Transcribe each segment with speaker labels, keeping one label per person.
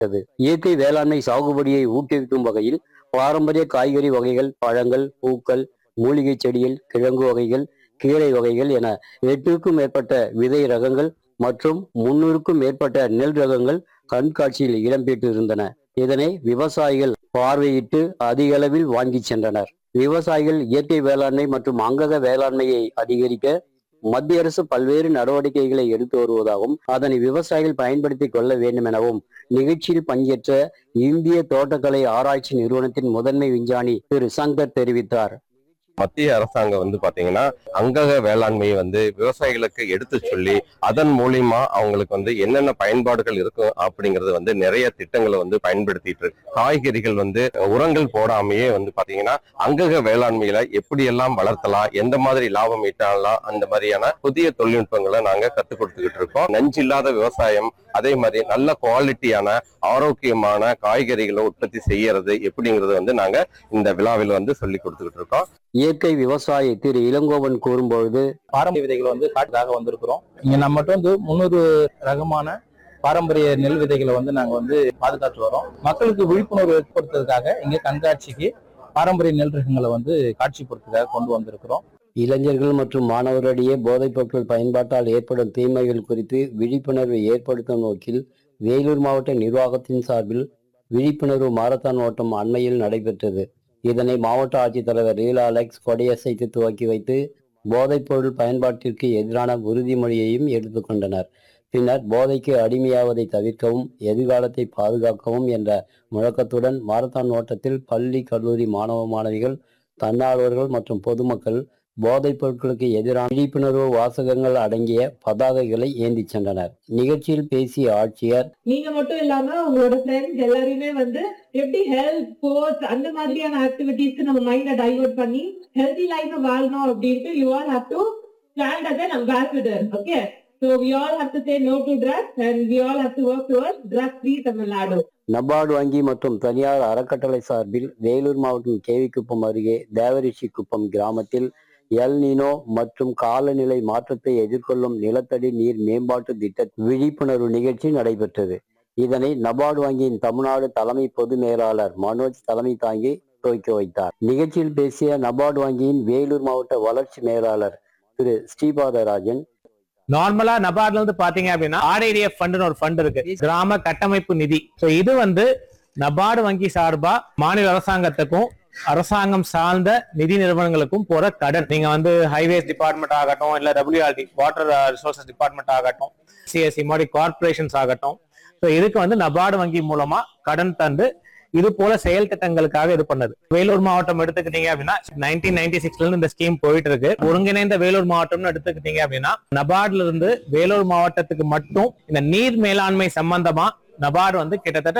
Speaker 1: இயற்கை வேளாண்மை சாகுபடியை ஊக்குவிக்கும் வகையில் பாரம்பரிய காய்கறி வகைகள், பழங்கள், பூக்கள், மூலிகை செடிகள், கிழங்கு வகைகள், கீரை வகைகள் என 8க்கும் மேற்பட்ட விதை ரகங்கள் மற்றும் 300க்கும் மேற்பட்ட நெல் ரகங்கள் கண்காட்சியில் இடம்பெற்றிருந்தன. இதனை விவசாயிகள் பார்வையிட்டு அதிக அளவில் வாங்கி சென்றனர். விவசாயிகள் இயற்கை வேளாண்மை மற்றும் அங்கக வேளாண்மையை அதிகரிக்க மத்திய அரசு பல்வேறு நடவடிக்கைகளை எடுத்து வருவதாகவும் அதனை விவசாயிகள் பயன்படுத்திக் கொள்ள வேண்டும் எனவும் நிகழ்ச்சியில் பங்கேற்ற இந்திய தோட்டக்கலை ஆராய்ச்சி நிறுவனத்தின் முதன்மை விஞ்ஞானி திரு சங்கர் தெரிவித்தார்.
Speaker 2: மத்திய அரசாங்கம் பாத்தீங்கன்னா அங்கக வேளாண்மையை விவசாயிகளுக்கு எடுத்து சொல்லி அதன் மூலியமா அவங்களுக்கு என்னென்ன பயன்பாடுகள் இருக்கும் அப்படிங்கறது நிறைய திட்டங்களை பயன்படுத்திட்டு இருக்கு. காய்கறிகள் உரங்கள் போடாமையே பாத்தீங்கன்னா அங்கக வேளாண்மையில எப்படி எல்லாம் வளர்த்தலாம், எந்த மாதிரி லாபம் ஈட்டலாம், அந்த மாதிரியான புதிய தொழில்நுட்பங்களை நாங்க கத்துக் கொடுத்துக்கிட்டு இருக்கோம். நஞ்சில்லாத விவசாயம், அதே மாதிரி நல்ல குவாலிட்டியான ஆரோக்கியமான காய்கறிகளை உற்பத்தி செய்யறது எப்படிங்கிறது நாங்க இந்த விழாவில் சொல்லி கொடுத்துக்கிட்டு இருக்கோம்.
Speaker 1: இயற்கை விவசாயி திரு இளங்கோவன் கூறும்பொழுது,
Speaker 3: பாரம்பரிய விதைகளை காட்டுக்காக வந்திருக்கிறோம். இங்க நம்ம 300 ரகமான பாரம்பரிய நெல் விதைகளை நாங்க பாதுகாத்து வரோம். மக்களுக்கு விழிப்புணர்வு ஏற்படுத்துறதுக்காக இங்க கண்காட்சிக்கு பாரம்பரிய நெல் ரகங்களை காட்சிப்படுத்துறதுக்காக கொண்டு வந்திருக்கிறோம்.
Speaker 1: இளைஞர்கள் மற்றும் மாணவர்களிடையே போதைப் பொருட்கள் பயன்பாட்டால் ஏற்படும் தீமைகள் குறித்து விழிப்புணர்வை ஏற்படுத்தும் நோக்கில் வேலூர் மாவட்ட நிர்வாகத்தின் சார்பில் விழிப்புணர்வு மாரத்தான் ஓட்டம் அண்மையில் நடைபெற்றது. இதனை மாவட்ட ஆட்சித்தலைவர் ரீலா அலெக்ஸ் கொடியசைத்து துவக்கி வைத்து போதைப் பொருள் பயன்பாட்டிற்கு எதிரான உறுதிமொழியையும் எடுத்துக்கொண்டனர். பின்னர் போதைக்கு அடிமையாவதை தவிர்க்கவும் எதிர்காலத்தை பாதுகாக்கவும் என்ற முழக்கத்துடன் மாரத்தான் ஓட்டத்தில் பள்ளி, கல்லூரி மாணவ மாணவிகள், தன்னார்வலர்கள் மற்றும் பொதுமக்கள் போதைப் பொருட்களுக்கு எதிரான விழிப்புணர்வு வாசகங்கள் அடங்கிய பதாகைகளை ஏந்தி சென்றனர். நிகழ்ச்சியில் பேசிய ஆட்சியர்,
Speaker 4: நீங்க மட்டும் இல்லாம உங்களோட ஃப்ரெண்ட்ஸ் எல்லாரையுமே எப்படி ஹெல்த், ஸ்போர்ட்ஸ் அந்த மாதிரியான ஆக்டிவிட்டிஸ்க்கு நம்ம மைண்ட டைவர்ட் பண்ணி ஹெல்தி லைஃப் வாழணும் அப்படின்ட்டு you all have to stand as an ambassador. Okay, so we all have to say no to drugs and we all have to work towards drug free Tamil Nadu.
Speaker 1: NABARD வங்கி மற்றும் தனியார் அறக்கட்டளை சார்பில் வேலூர் மாவட்டம் கேவிக்குப்பம் அருகே தேவரிஷி குப்பம் கிராமத்தில் எல் நீனோ மற்றும் காலநிலை மாற்றத்தை எதிர்கொள்ளும் நிலத்தடி நீர் மேம்பாட்டு திட்ட விழிப்புணர்வு நிகழ்ச்சி நடைபெற்றது. இதனை நபார்டு வங்கியின் தமிழ்நாடு தலைமை பொது மேலாளர் மனோஜ் தலைமை தாங்கி துவக்கி வைத்தார். நிகழ்ச்சியில் பேசிய நபார்டு வங்கியின் வேலூர் மாவட்ட வளர்ச்சி மேலாளர் திரு ஸ்ரீபாதராஜன்,
Speaker 3: நார்மலா நபார்ட்ல பாத்தீங்க அப்படின்னா RIDF ஃபண்ட்னு ஒரு ஃபண்ட் இருக்கு, கிராம கட்டமைப்பு நிதி. நபார்டு வங்கி சார்பா மாநில அரசாங்கத்துக்கும் அரசாங்கம் சார்ந்த நிதி நிறுவனங்களுக்கும் போற கடன், நீங்க ஹைவேஸ் டிபார்ட்மெண்ட் ஆகட்டும், இல்ல WRD வாட்டர் ரிசோர்சஸ் டிபார்ட்மெண்ட் ஆகட்டும், CSE மாதிரி கார்பரேஷன்ஸ் ஆகட்டும், இதுக்கு நபார்டு வங்கி மூலமா கடன் தந்து இது போல செயல் திட்டங்களுக்காக இது பண்ணது. வேலூர் மாவட்டம் எடுத்துக்கிட்டீங்க அப்படின்னா 1996ல இருந்து இந்த ஸ்கீம் போயிட்டு இருக்கு. ஒருங்கிணைந்த வேலூர் மாவட்டம்னு எடுத்துக்கிட்டீங்க அப்படின்னா நபார்ட்ல இருந்து வேலூர் மாவட்டத்துக்கு மட்டும் இந்த நீர் மேலாண்மை சம்பந்தமா நபார்டு கிட்டத்தட்ட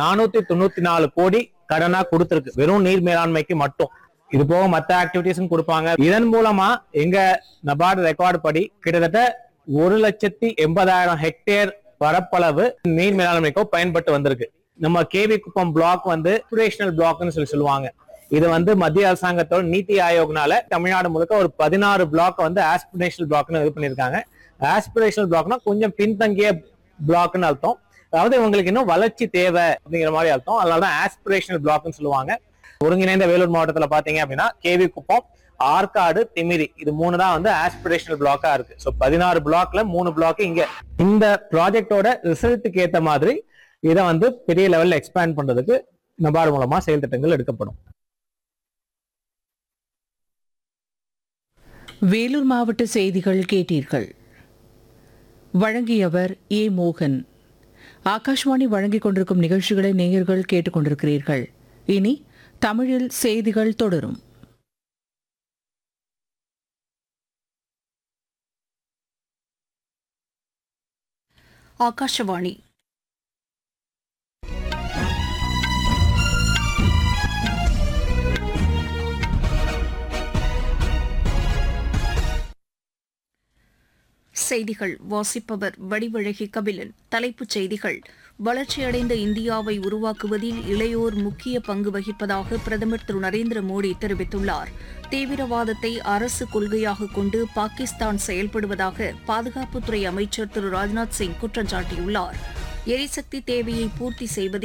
Speaker 3: 494 கோடி கடனா கொடுத்திருக்கு, வெறும் நீர் மேலாண்மைக்கு மட்டும். இது போக மத்த ஆக்டிவிட்டிஸும் கொடுப்பாங்க. இதன் மூலமா எங்க நபார்டு ரெக்கார்டு படி கிட்டத்தட்ட 1,80,000 ஹெக்டேர் பரப்பளவு நீர் மேலாண்மைக்கோ பயன்பட்டு வந்திருக்கு. நம்ம கேவி குப்பம் பிளாக் ஆஸ்பிரேஷனல் பிளாக்னு சொல்லுவாங்க. இது மத்திய அரசாங்கத்தோட நீத்தி ஆயோக்னால தமிழ்நாடு முழுக்க ஒரு 16 பிளாக் ஆஸ்பிரேஷனல் பிளாக்னு இது பண்ணிருக்காங்க. ஆஸ்பிரேஷனல் பிளாக்னா கொஞ்சம் பின்தங்கிய பிளாக்னு அர்த்தம், அதாவது உங்களுக்கு இன்னும் வளர்ச்சி தேவை அப்படிங்கிற மாதிரி அர்த்தம். அதனாலதான் ஆஸ்பிரேஷனல் பிளாக்னு சொல்லுவாங்க. ஒருங்கிணைந்த வேலூர் மாவட்டத்துல பாத்தீங்க அப்படின்னா கேவி குப்பம், ஆற்காடு, திமிரி, இது 3 தான் ஆஸ்பிரேஷனல் பிளாக்கா இருக்கு. 16 பிளாக்ல 3 பிளாக் இங்க. இந்த ப்ராஜெக்டோட ரிசல்ட்டுக்கு ஏத்த மாதிரி இதை பெரிய லெவல்ல எக்ஸ்பேண்ட் பண்றதுக்கு நபார்டு மூலமா செயல் திட்டங்கள் எடுக்கப்படும்.
Speaker 5: வேலூர் மாவட்ட செய்திகள் கேட்டீர்கள். வழங்கியவர் ஏ. மோகன். ஆகாஷ்வாணி வழங்கிக் கொண்டிருக்கும் நிகழ்ச்சிகளை நேயர்கள் கேட்டுக்கொண்டிருக்கிறீர்கள். இனி தமிழில் செய்திகள் தொடரும்.
Speaker 6: ஆகாஷவாணி. செய்திகள் வாசிப்பவர் வடிவழகி கபிலன். தலைப்புச் செய்திகள்: வளர்ச்சியடைந்த இந்தியாவை உருவாக்குவதில் இளையோர் முக்கிய பங்கு வகிப்பதாக பிரதமர் திரு நரேந்திர மோடி தெரிவித்துள்ளார். தீவிரவாதத்தை அரசு கொள்கையாக கொண்டு பாகிஸ்தான் செயல்படுவதாக பாதுகாப்புத்துறை அமைச்சர் திரு ராஜ்நாத் சிங் குற்றம் சாட்டியுள்ளார். எரிசக்தி தேவையை பூர்த்தி செய்வதில்